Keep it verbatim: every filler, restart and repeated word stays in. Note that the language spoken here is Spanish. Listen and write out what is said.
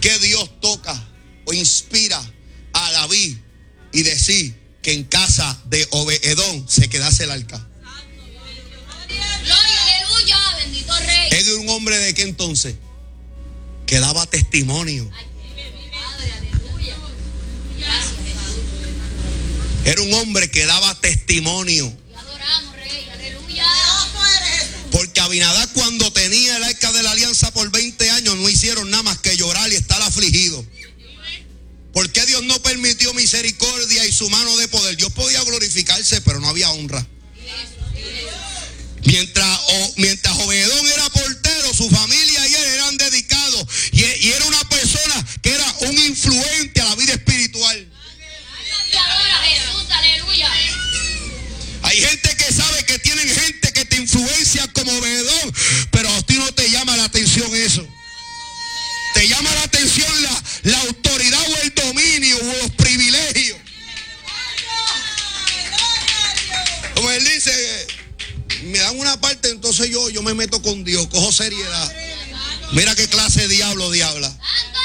qué Dios toca o inspira a David y decir que en casa de Obed-Edom se quedase el arca? Gloria, aleluya, bendito rey. ¿Era un hombre de qué entonces? Que daba testimonio. Padre, aleluya. Gracias, Jesús. Era un hombre que daba testimonio. Y adoramos, rey, aleluya. Porque Abinadab, cuando tenía el arca de la alianza por veinte años, no hicieron nada más que llorar y estar afligido. ¿Por qué Dios no permitió misericordia y su mano de poder? Dios podía glorificarse, pero no había honra. Mientras, o, mientras Obed-Edom era portero, su familia y él eran dedicados. Y, y era una persona que era un influente a la vida espiritual. Te adora, Jesús, aleluya. Hay gente que sabe que tienen gente que te influencia como Obed-Edom, pero a ti no te llama la atención eso. Te llama la atención la, la autoridad o el dominio o los privilegios. Como él dice, me dan una parte, entonces yo, yo me meto con Dios, cojo seriedad. Mira qué clase de diablo, diabla.